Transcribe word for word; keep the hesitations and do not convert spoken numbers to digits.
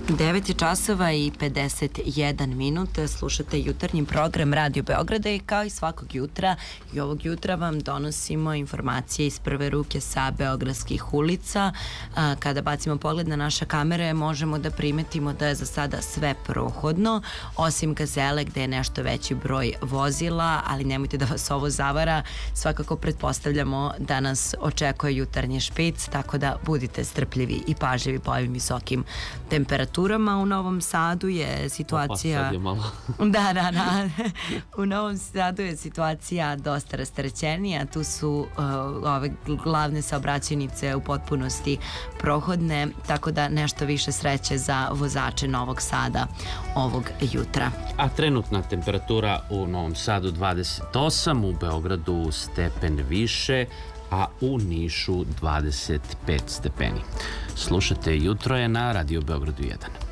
devet je časova i pedeset jedan minut. Slušate jutarnji program Radio Beograda i kao i svakog jutra i ovog jutra vam donosimo informacije iz prve ruke sa beogradskih ulica. Kada bacimo pogled na naše kamere možemo da primetimo da je za sada sve prohodno, osim Gazele gde je nešto veći broj vozila, ali nemojte da vas ovo zavara, svakako pretpostavljamo da nas očekuje jutarnji špic, tako da budite strpljivi i pažljivi po ovim visokim temperaturama. U Novom Sadu je situacija... Pa sad je malo. Da, da, da. U Novom Sadu je situacija dosta rasterećenija. Tu su uh, ove glavne saobraćajnice u potpunosti prohodne, tako da nešto više sreće za vozače Novog Sada ovog jutra. A trenutna temperatura u Novom Sadu dvadeset osam, u Beogradu stepen više, a u Nišu dvadeset pet stepeni. Slušate Jutro je na Radio Beogradu jedan.